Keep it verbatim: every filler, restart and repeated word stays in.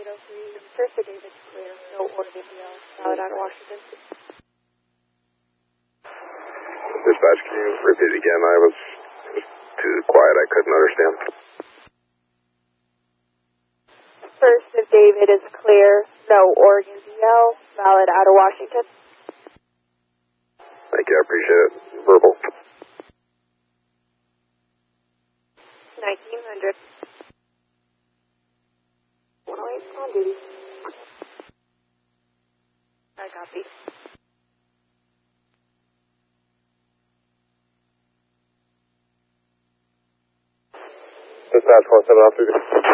eight oh three. First for David's clear. No Oregon D L. Valid out of Washington. Dispatch, can you repeat again? I was, was too quiet. I couldn't understand. First of David is clear. No Oregon D L. Valid out of Washington. Thank you. I appreciate it. Verbal. nineteen hundred. one oh eight on duty. I copy. Dispatch one seven off.